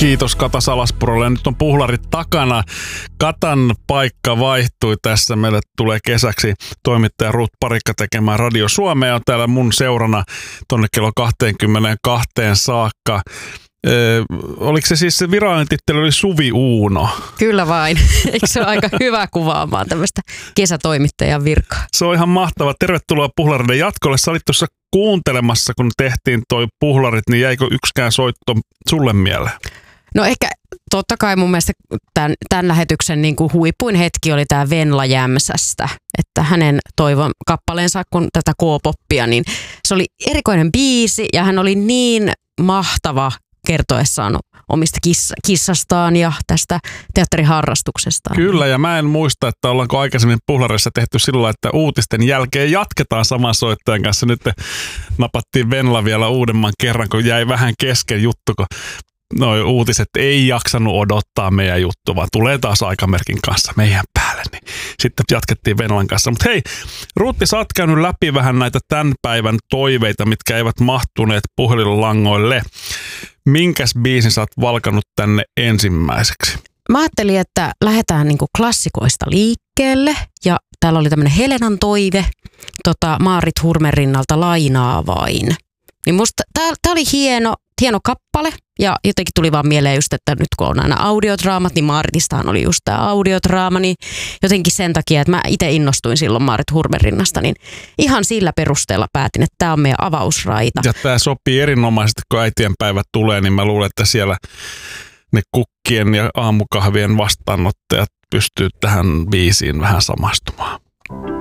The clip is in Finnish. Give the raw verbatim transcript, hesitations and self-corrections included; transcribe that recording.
Kiitos Kata Salaspurolle. Nyt on puhlarit takana. Katan paikka vaihtui tässä. Meille tulee kesäksi toimittaja Ruut Parikka tekemään Radio Suomea. On täällä mun seurana tonne kello kaksikymmentäkaksi saakka. Öö, oliko se siis se virallinen titteli oli Suvi Uuno? Kyllä vain. Eikö se ole aika hyvä kuvaamaan tämmöistä kesätoimittajan virkaa? Se on ihan mahtava. Tervetuloa Puhlariden jatkolle. Sä olit tuossa kuuntelemassa, kun tehtiin toi Puhlarit, niin jäikö yksikään soitto sulle mieleen? No ehkä totta kai mun mielestä tämän, tämän lähetyksen niin kuin huipuin hetki oli tämä Venla Jämsästä. Että hänen toivon kappaleensa, kun tätä K-poppia, niin se oli erikoinen biisi ja hän oli niin mahtava kertoessaan omista kiss- kissastaan ja tästä teatteriharrastuksestaan. Kyllä, ja mä en muista, että ollaanko aikaisemmin Puhlarissa tehty sillä, että uutisten jälkeen jatketaan saman soittajan kanssa. Nyt napattiin Venla vielä uudemman kerran, kun jäi vähän kesken juttu, kun noi uutiset ei jaksanut odottaa meidän juttua, vaan tulee taas aikamerkin kanssa meidän päälle. Niin sitten jatkettiin Venlan kanssa. Mutta hei, Ruutti, sä oot käynyt läpi vähän näitä tämän päivän toiveita, mitkä eivät mahtuneet puhelinlangoille. Minkäs biisin sä oot valkannut tänne ensimmäiseksi? Mä ajattelin, että lähdetään niinku klassikoista liikkeelle. Ja täällä oli tämmönen Helenan toive, tota Maarit Hurmerinnalta Lainaa vain. Niin musta tää, tää oli hieno, hieno kappale. Ja jotenkin tuli vaan mieleen just, että nyt kun on aina audiodraamat, niin Maaritistahan oli just tämä audiodraama, niin jotenkin sen takia, että mä itse innostuin silloin Maarit Hurmerinnasta, niin ihan sillä perusteella päätin, että tämä on meidän avausraita. Ja tämä sopii erinomaisesti, kun äitienpäivät tulee, niin mä luulen, että siellä ne kukkien ja aamukahvien vastaanottajat pystyy tähän biisiin vähän samastumaan.